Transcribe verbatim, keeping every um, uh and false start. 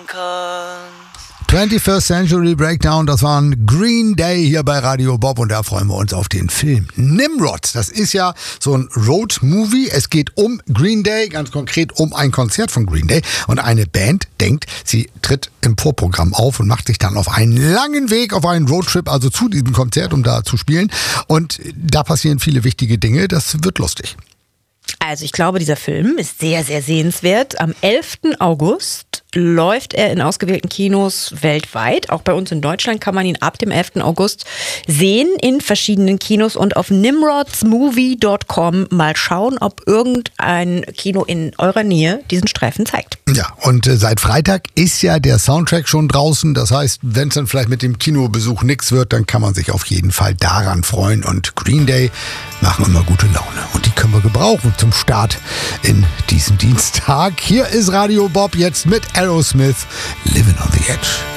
kannst. twenty-first Century Breakdown, das waren Green Day hier bei Radio Bob und da freuen wir uns auf den Film Nimrod. Das ist ja so ein Road-Movie. Es geht um Green Day, ganz konkret um ein Konzert von Green Day. Und eine Band denkt, sie tritt im Vorprogramm auf und macht sich dann auf einen langen Weg, auf einen Roadtrip, also zu diesem Konzert, um da zu spielen. Und da passieren viele wichtige Dinge. Das wird lustig. Also ich glaube, dieser Film ist sehr, sehr sehenswert. Am elften August läuft er in ausgewählten Kinos weltweit. Auch bei uns in Deutschland kann man ihn ab dem elften August sehen in verschiedenen Kinos und auf nimrodsmovie Punkt com mal schauen, ob irgendein Kino in eurer Nähe diesen Streifen zeigt. Ja, und äh, seit Freitag ist ja der Soundtrack schon draußen. Das heißt, wenn es dann vielleicht mit dem Kinobesuch nichts wird, dann kann man sich auf jeden Fall daran freuen. Und Green Day machen immer gute Laune. Und die können wir gebrauchen zum Start in diesen Dienstag. Hier ist Radio Bob jetzt mit Aerosmith, Living on the Edge.